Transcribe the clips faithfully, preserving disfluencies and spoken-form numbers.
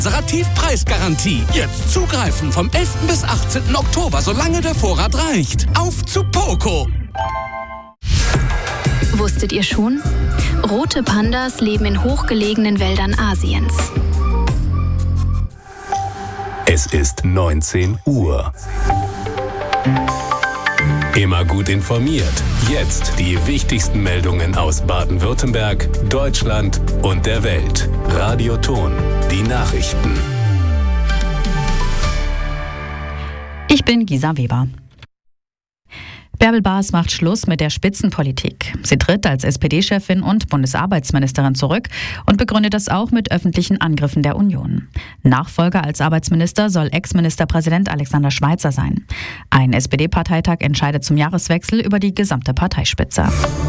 unserer Tiefpreisgarantie. Jetzt zugreifen vom elften bis achtzehnten Oktober, solange der Vorrat reicht. Auf zu Poco! Wusstet ihr schon? Rote Pandas leben in hochgelegenen Wäldern Asiens. Es ist neunzehn Uhr. Immer gut informiert. Jetzt die wichtigsten Meldungen aus Baden-Württemberg, Deutschland und der Welt. Radio Ton, die Nachrichten. Ich bin Gisa Weber. Bärbel Baas macht Schluss mit der Spitzenpolitik. Sie tritt als S P D-Chefin und Bundesarbeitsministerin zurück und begründet das auch mit öffentlichen Angriffen der Union. Nachfolger als Arbeitsminister soll Ex-Ministerpräsident Alexander Schweitzer sein. Ein S P D-Parteitag entscheidet zum Jahreswechsel über die gesamte Parteispitze.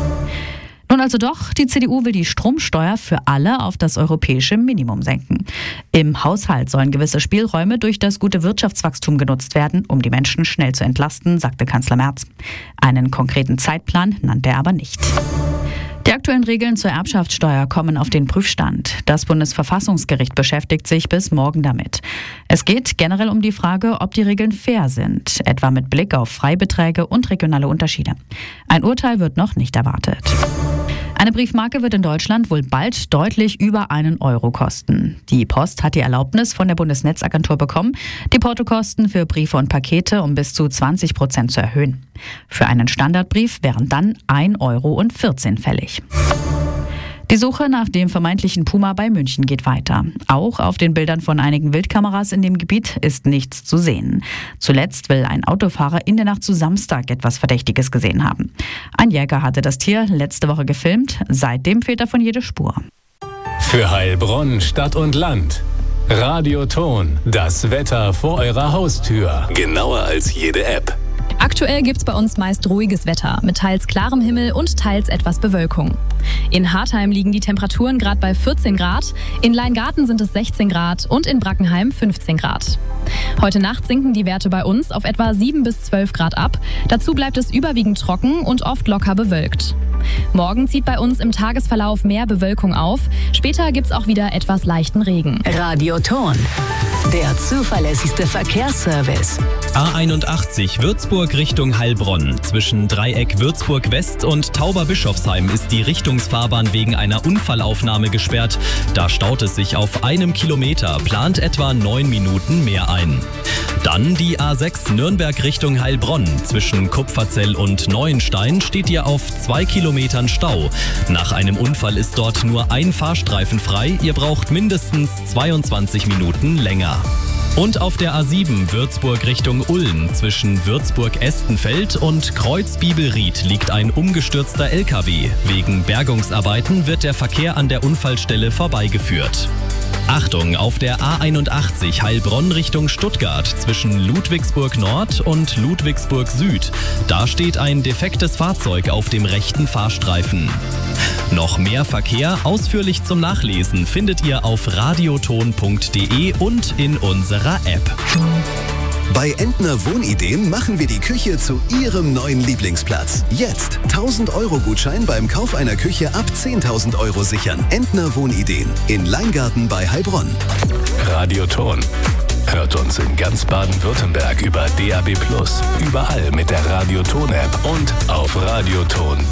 Nun also doch, die C D U will die Stromsteuer für alle auf das europäische Minimum senken. Im Haushalt sollen gewisse Spielräume durch das gute Wirtschaftswachstum genutzt werden, um die Menschen schnell zu entlasten, sagte Kanzler Merz. Einen konkreten Zeitplan nannte er aber nicht. Die aktuellen Regeln zur Erbschaftssteuer kommen auf den Prüfstand. Das Bundesverfassungsgericht beschäftigt sich bis morgen damit. Es geht generell um die Frage, ob die Regeln fair sind, etwa mit Blick auf Freibeträge und regionale Unterschiede. Ein Urteil wird noch nicht erwartet. Eine Briefmarke wird in Deutschland wohl bald deutlich über einen Euro kosten. Die Post hat die Erlaubnis von der Bundesnetzagentur bekommen, die Portokosten für Briefe und Pakete um bis zu zwanzig Prozent zu erhöhen. Für einen Standardbrief wären dann ein Euro und vierzehn fällig. Die Suche nach dem vermeintlichen Puma bei München geht weiter. Auch auf den Bildern von einigen Wildkameras in dem Gebiet ist nichts zu sehen. Zuletzt will ein Autofahrer in der Nacht zu Samstag etwas Verdächtiges gesehen haben. Ein Jäger hatte das Tier letzte Woche gefilmt. Seitdem fehlt davon jede Spur. Für Heilbronn, Stadt und Land. Radio Ton, das Wetter vor eurer Haustür. Genauer als jede App. Aktuell gibt's bei uns meist ruhiges Wetter mit teils klarem Himmel und teils etwas Bewölkung. In Hartheim liegen die Temperaturen gerade bei vierzehn Grad, in Leingarten sind es sechzehn Grad und in Brackenheim fünfzehn Grad. Heute Nacht sinken die Werte bei uns auf etwa sieben bis zwölf Grad ab. Dazu bleibt es überwiegend trocken und oft locker bewölkt. Morgen zieht bei uns im Tagesverlauf mehr Bewölkung auf. Später gibt's auch wieder etwas leichten Regen. Radio Ton, der zuverlässigste Verkehrsservice. A einundachtzig Würzburg Richtung Heilbronn. Zwischen Dreieck Würzburg West und Tauberbischofsheim ist die Richtungsfahrbahn wegen einer Unfallaufnahme gesperrt. Da staut es sich auf einem Kilometer, plant etwa neun Minuten mehr ein. Dann die A sechs Nürnberg Richtung Heilbronn. Zwischen Kupferzell und Neuenstein steht ihr auf zwei Kilometern Stau. Nach einem Unfall ist dort nur ein Fahrstreifen frei. Ihr braucht mindestens zweiundzwanzig Minuten länger. Und auf der A sieben Würzburg Richtung Ulm zwischen Würzburg-Estenfeld und Kreuz-Bibelried liegt ein umgestürzter L K W. Wegen Bergungsarbeiten wird der Verkehr an der Unfallstelle vorbeigeführt. Achtung, auf der A einundachtzig Heilbronn Richtung Stuttgart zwischen Ludwigsburg Nord und Ludwigsburg Süd. Da steht ein defektes Fahrzeug auf dem rechten Fahrstreifen. Noch mehr Verkehr ausführlich zum Nachlesen findet ihr auf radioton punkt de und in unserer App. Bei Entner Wohnideen machen wir die Küche zu Ihrem neuen Lieblingsplatz. Jetzt tausend Euro Gutschein beim Kauf einer Küche ab zehntausend Euro sichern. Entner Wohnideen in Leingarten bei Heilbronn. Radio Ton. Hört uns in ganz Baden-Württemberg über D A B plus, überall mit der Radio Ton App und auf radioton